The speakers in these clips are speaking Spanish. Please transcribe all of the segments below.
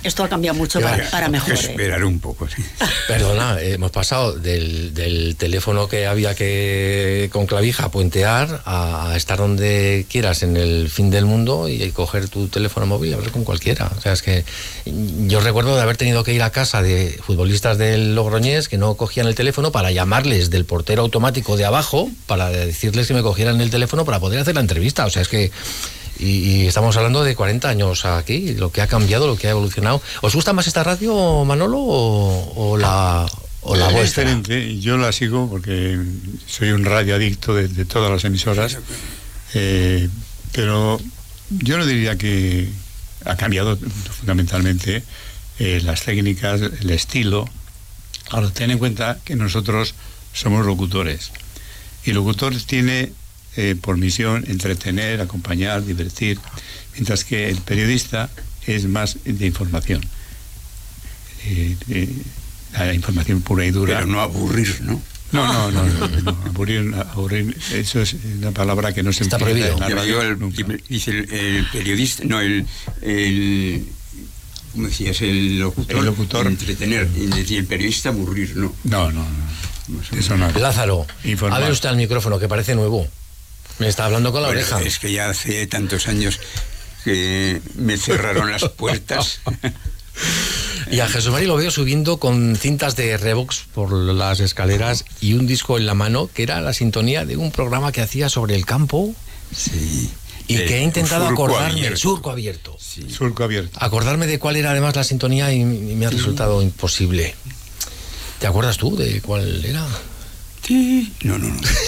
Esto ha cambiado mucho para mejor. Esperar un poco, sí. Perdona, hemos pasado del teléfono que había que con clavija puentear a estar donde quieras en el fin del mundo y coger tu teléfono móvil y hablar con cualquiera. O sea, es que yo recuerdo de haber tenido que ir a casa de futbolistas del Logroñés que no cogían el teléfono para llamarles del portero automático de abajo para decirles que me cogieran el teléfono para poder hacer la entrevista. O sea, es que... Y estamos hablando de 40 años aquí, lo que ha cambiado, lo que ha evolucionado. ¿Os gusta más esta radio, Manolo, o la vuestra? Es diferente, yo la sigo porque soy un radioadicto de todas las emisoras, pero yo no diría que ha cambiado fundamentalmente las técnicas, el estilo. Ahora, ten en cuenta que nosotros somos locutores, y locutor tiene... por misión, entretener, acompañar, divertir, mientras que el periodista es más de información. La información pura y dura. Pero no aburrir, ¿no? No, aburrir, eso es una palabra que no se está prohibido. Dice el periodista, no, ¿cómo decías? El locutor. Entretener, y decía el periodista aburrir, ¿no? No. Eso no. Lázaro, abre usted el micrófono, que parece nuevo. Me está hablando con la oreja. Es que ya hace tantos años que me cerraron las puertas. Y a Jesús Mari lo veo subiendo con cintas de Revox por las escaleras y un disco en la mano, que era la sintonía de un programa que hacía sobre el campo. Sí. Y que he intentado acordarme. Surco Abierto. Sí. Surco Abierto. Acordarme de cuál era además la sintonía y me ha resultado imposible. ¿Te acuerdas tú de cuál era? Sí. No.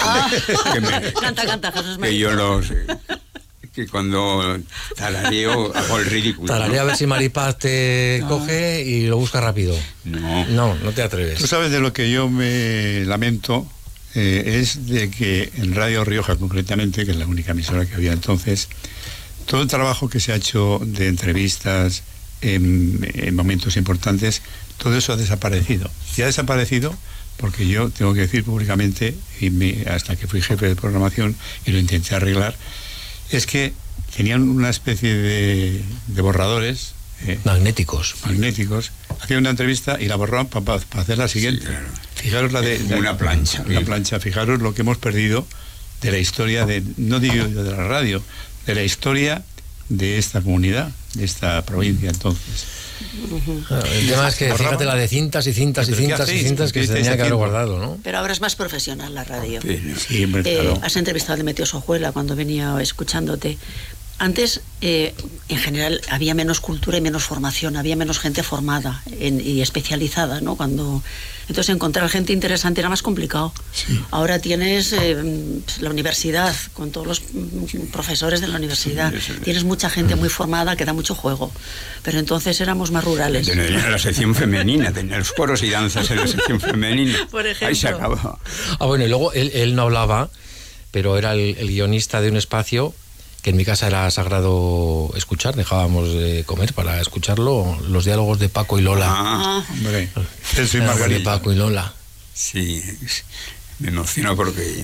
Canta, Jesús María. Que yo lo sé. Que cuando tarareo hago el ridículo. Tararea, a ver si Maripaz te coge y lo busca rápido. No te atreves. Tú sabes de lo que yo me lamento, es de que en Radio Rioja concretamente, que es la única emisora que había entonces, todo el trabajo que se ha hecho de entrevistas en momentos importantes, todo eso ha desaparecido. Y ha desaparecido porque yo tengo que decir públicamente, hasta que fui jefe de programación y lo intenté arreglar, es que tenían una especie de borradores magnéticos. Hacían una entrevista y la borraban para hacer la siguiente. Sí, claro. Fijaros una plancha. Una plancha. Fijaros lo que hemos perdido de la historia no digo de la radio, de la historia de esta comunidad, de esta provincia entonces. El tema es que fíjate la de cintas y cintas que se tenía que haber guardado, ¿no? Pero ahora es más profesional la radio. Sí, claro. Has entrevistado a Demetrio Sojuela cuando venía escuchándote. Antes, en general, había menos cultura y menos formación, había menos gente formada y especializada, ¿no? Entonces, encontrar gente interesante era más complicado. Sí. Ahora tienes la universidad, con todos los profesores de la universidad. Sí. Tienes mucha gente muy formada que da mucho juego. Pero entonces éramos más rurales. Tenía la sección femenina, tenía los coros y danzas en la sección femenina. Por ejemplo. Ahí se acaba. Bueno, y luego él no hablaba, pero era el guionista de un espacio que en mi casa era sagrado escuchar, dejábamos de comer para escucharlo, los diálogos de Paco y Lola. Hombre, eso y Margarita. De Paco y Lola. Sí, me emociona porque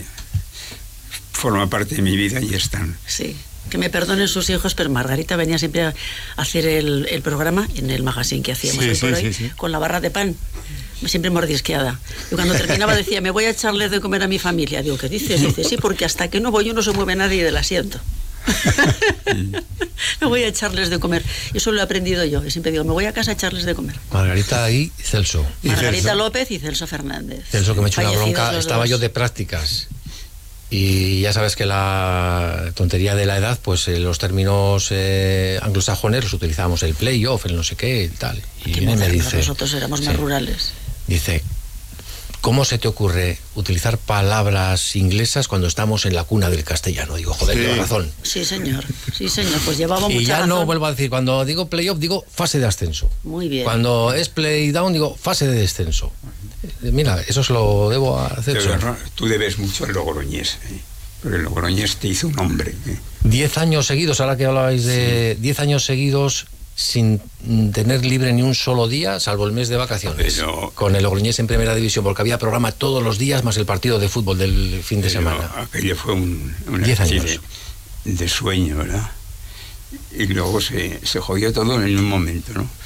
forma parte de mi vida y están. Sí, que me perdonen sus hijos, pero Margarita venía siempre a hacer el programa en el magazine que hacíamos sí. Con la barra de pan. Siempre mordisqueada. Y cuando terminaba decía, me voy a echarles de comer a mi familia. Digo, ¿qué dices? Dice, sí, porque hasta que no voy yo no se mueve nadie del asiento. Me voy a echarles de comer. Eso lo he aprendido yo. Y siempre digo, me voy a casa a echarles de comer. Margarita y Celso. Margarita López y Celso Fernández. Celso, que me echó una bronca. Estaba yo de prácticas. Y ya sabes que la tontería de la edad, pues los términos anglosajones los utilizábamos, el playoff, el no sé qué y tal. Y viene y me dice... Nosotros éramos más rurales. Dice, ¿cómo se te ocurre utilizar palabras inglesas cuando estamos en la cuna del castellano? Digo, joder, lleva razón. Sí, señor, pues llevaba mucha razón. Y ya razón. No vuelvo a decir, cuando digo playoff, digo fase de ascenso. Muy bien. Cuando es play down, digo fase de descenso. Mira, eso se lo debo a hacer. Pero tú debes mucho al Logroñés, porque el Logroñés te hizo un hombre. 10 años seguidos, ahora que hablabais de 10 años seguidos sin tener libre ni un solo día, salvo el mes de vacaciones, con el Logroñés en primera división, porque había programa todos los días más el partido de fútbol del fin de semana. Aquello fue una 10 años de sueño, ¿verdad? Y luego se jodió todo en un momento, ¿no?